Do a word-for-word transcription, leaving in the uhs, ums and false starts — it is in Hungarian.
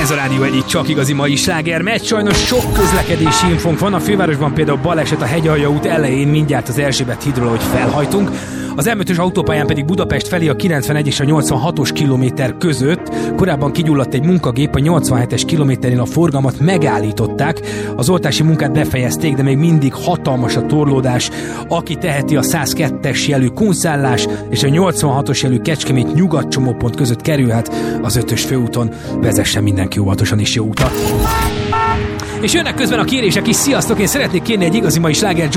Ez a Rádió egyik csak igazi mai sláger megy. Sajnos sok közlekedési infónk van. A fővárosban például baleset a Hegyalja út elején, mindjárt az Erzsébet hídról, hogy felhajtunk. Az em ötös autópályán pedig Budapest felé a kilencvenegy és a nyolcvanhatos kilométer között. Korábban kigyulladt egy munkagép, a nyolcvanhetes kilométerén a forgalmat megállították. Az oltási munkát befejezték, de még mindig hatalmas a torlódás. Aki teheti, a száz kettes jelű Kunszállás és a nyolcvanhatos jelű Kecskemét Nyugat csomópont között kerülhet az ötös főúton. Vezessen mindenki óvatosan és jó utat! És jönnek közben a kérések is. Sziasztok, én szeretnék kérni egy igazi mai sláger